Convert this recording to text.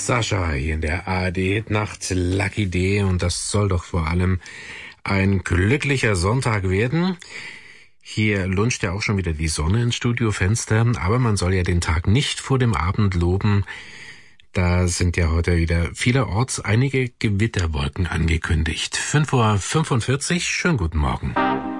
Sascha hier in der ARD-Nacht Lucky D, und das soll doch vor allem ein glücklicher Sonntag werden. Hier lunscht ja auch schon wieder die Sonne ins Studiofenster, aber man soll ja den Tag nicht vor dem Abend loben. Da sind ja heute wieder vielerorts einige Gewitterwolken angekündigt. 5:45 Uhr, schönen guten Morgen.